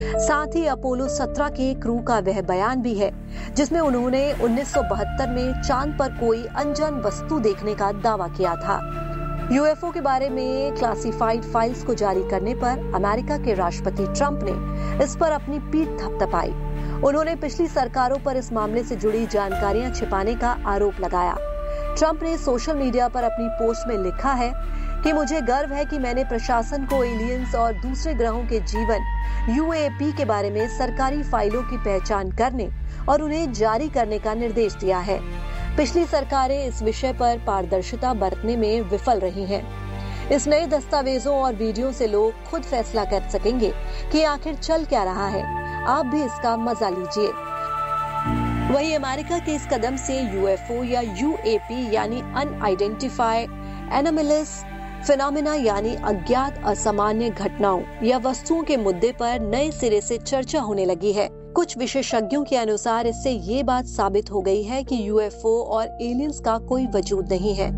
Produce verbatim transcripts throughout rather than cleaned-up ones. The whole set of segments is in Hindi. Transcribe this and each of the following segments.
साथ ही अपोलो सत्रह के क्रू का वह बयान भी है जिसमें उन्होंने उन्नीस सौ बहत्तर में चांद पर कोई अनजान वस्तु देखने का दावा किया था। यूएफओ के बारे में क्लासिफाइड फाइल्स को जारी करने पर अमेरिका के राष्ट्रपति ट्रंप ने इस पर अपनी पीठ थपथपाई। उन्होंने पिछली सरकारों पर इस मामले से जुड़ी जानकारियां छिपाने का आरोप लगाया। ट्रंप ने सोशल मीडिया पर अपनी पोस्ट में लिखा है कि मुझे गर्व है कि मैंने प्रशासन को एलियंस और दूसरे ग्रहों के जीवन यूएपी के बारे में सरकारी फाइलों की पहचान करने और उन्हें जारी करने का निर्देश दिया है। पिछली सरकारें इस विषय पर पारदर्शिता बरतने में विफल रही हैं। इस नए दस्तावेजों और वीडियो से लोग खुद फैसला कर सकेंगे कि आखिर चल क्या रहा है। आप भी इसका मजा लीजिए। वहीं अमेरिका के इस कदम से यूएफओ या यूएपी यानी अनआइडेंटिफाइड एनोमलस फिनोमेना यानी अज्ञात असामान्य घटनाओं या वस्तुओं के मुद्दे पर नए सिरे से चर्चा होने लगी है। कुछ विशेषज्ञों के अनुसार इससे ये बात साबित हो गई है कि यूएफओ और एलियंस का कोई वजूद नहीं है।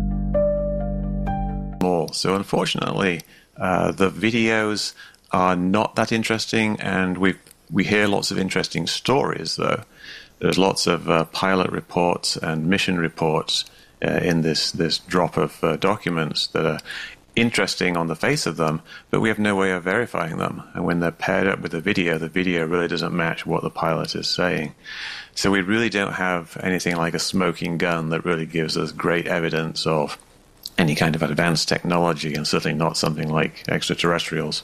So unfortunately, uh, the videos are not that interesting, and we we hear lots of interesting stories. Though there's lots of uh, pilot reports and mission reports uh, in this this drop of uh, documents that are interesting on the face of them, but we have no way of verifying them. And when they're paired up with the video, the video really doesn't match what the pilot is saying. So we really don't have anything like a smoking gun that really gives us great evidence of any kind of advanced technology, and certainly not something like extraterrestrials.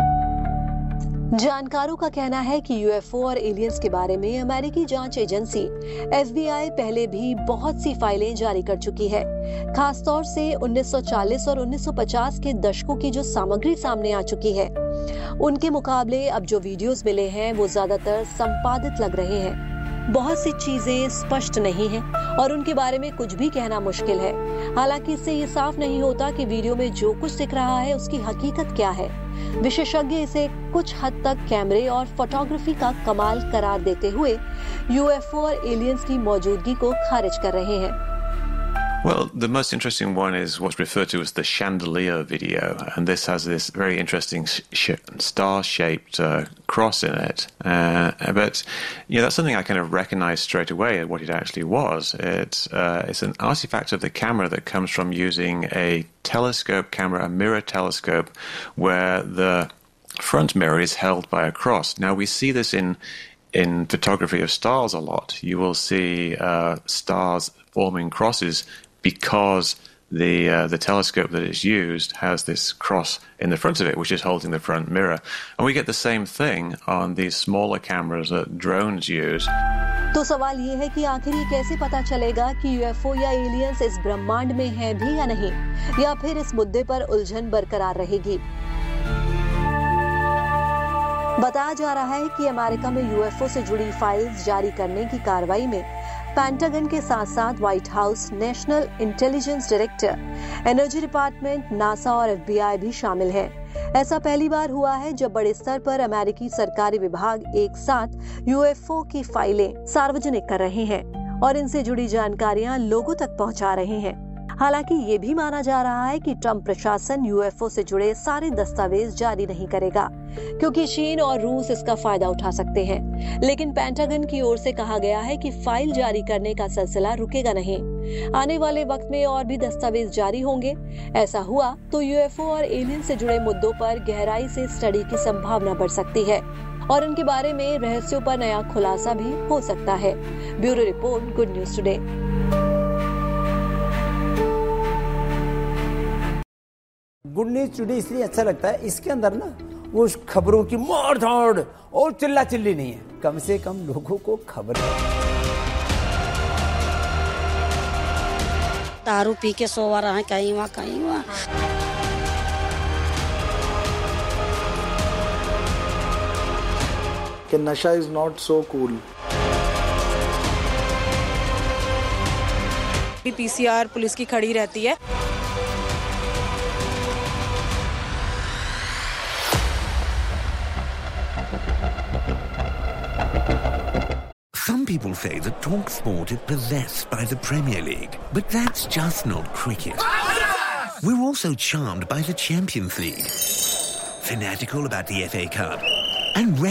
जानकारों का कहना है कि यूएफओ और एलियंस के बारे में अमेरिकी जांच एजेंसी एफबीआई पहले भी बहुत सी फाइलें जारी कर चुकी है। खासतौर से उन्नीस सौ चालीस और उन्नीस सौ पचास के दशकों की जो सामग्री सामने आ चुकी है, उनके मुकाबले अब जो वीडियोस मिले हैं वो ज्यादातर संपादित लग रहे हैं। बहुत सी चीजें स्पष्ट नहीं हैं और उनके बारे में कुछ भी कहना मुश्किल है। हालांकि इससे ये साफ नहीं होता कि वीडियो में जो कुछ दिख रहा है उसकी हकीकत क्या है। विशेषज्ञ इसे कुछ हद तक कैमरे और फोटोग्राफी का कमाल करार देते हुए यूएफओ और एलियंस की मौजूदगी को खारिज कर रहे हैं। Well, the most interesting one is what's referred to as the chandelier video, and this has this very interesting sh- star-shaped uh, cross in it. Uh, but you know, that's something I kind of recognized straight away what it actually was. It's uh, it's an artifact of the camera that comes from using a telescope camera, a mirror telescope, where the front mirror is held by a cross. Now we see this in in photography of stars a lot. You will see uh, stars forming crosses because the uh, the telescope that is used has this cross in the front of it, which is holding the front mirror. And we get the same thing on these smaller cameras that drones use. तो सवाल ये है कि आखिर ये कैसे पता चलेगा कि यूएफओ या एलियंस इस ब्रह्मांड में हैं भी या नहीं, या फिर इस मुद्दे पर उलझन बरकरार रहेगी। बताया जा रहा है कि अमेरिका में यूएफओ से जुड़ी फाइल्स जारी करने की कार्रवाई में पेंटागन के साथ साथ white house, national intelligence director, energy department, NASA और एफबीआई भी शामिल हैं। ऐसा पहली बार हुआ है जब बड़े स्तर पर अमेरिकी सरकारी विभाग एक साथ यूएफओ की फाइलें सार्वजनिक कर रहे हैं और इनसे जुड़ी जानकारियां लोगों तक पहुंचा रहे हैं। हालांकि ये भी माना जा रहा है कि ट्रंप प्रशासन यूएफओ से जुड़े सारे दस्तावेज जारी नहीं करेगा, क्योंकि चीन और रूस इसका फायदा उठा सकते हैं। लेकिन पेंटागन की ओर से कहा गया है कि फाइल जारी करने का सिलसिला रुकेगा नहीं। आने वाले वक्त में और भी दस्तावेज जारी होंगे। ऐसा हुआ तो यूएफओ और एलियन से जुड़े मुद्दों पर गहराई से स्टडी की संभावना बढ़ सकती है और उनके बारे में रहस्यों पर नया खुलासा भी हो सकता है। Bureau report, good news today. Good news today इसलिए अच्छा लगता है, इसके अंदर ना वो खबरों की मार धाड़ और चिल्ला चिल्ली नहीं है, कम से कम लोगों को खबर है। दारू पी के सोवा रहा है, कहीं वहाँ कहीं वहाँ। कि नशा is not so cool. PCR police की खड़ी रहती है। Some people say that TalkSport is possessed by the Premier League, but that's just not cricket. We're also charmed by the Champions League, fanatical about the F A Cup, And